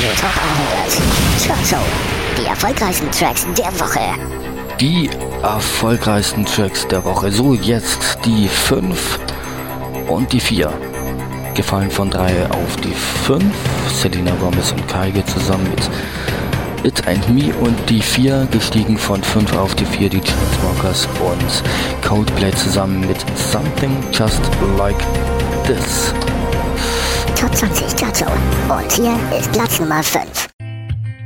Top 100 Chart Show. Die erfolgreichsten Tracks der Woche. Die erfolgreichsten Tracks der Woche. So, jetzt die 5 und die 4. Gefallen von 3 auf die 5. Selena Gomez und Kygo zusammen mit It and Me. Und die 4 gestiegen von 5 auf die 4. Die Chainsmokers und Coldplay zusammen mit Something Just Like This. Top 20 Chart Show. Und hier ist Platz Nummer 5.